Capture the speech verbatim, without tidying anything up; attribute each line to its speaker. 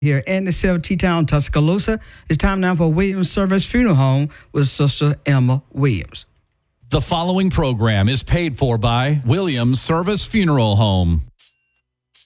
Speaker 1: Here in the city of T-Town, Tuscaloosa. It's time now for Williams Service Funeral Home with Sister Emma Williams.
Speaker 2: The following program is paid for by Williams Service Funeral Home.